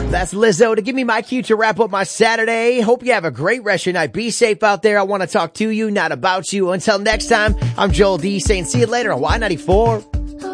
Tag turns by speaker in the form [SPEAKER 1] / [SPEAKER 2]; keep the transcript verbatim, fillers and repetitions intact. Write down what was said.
[SPEAKER 1] That's Lizzo to give me my cue to wrap up my Saturday. Hope you have a great rest of your night. Be safe out there. I want to talk to you, not about you. Until next time, I'm Joel D saying see you later on Y ninety-four.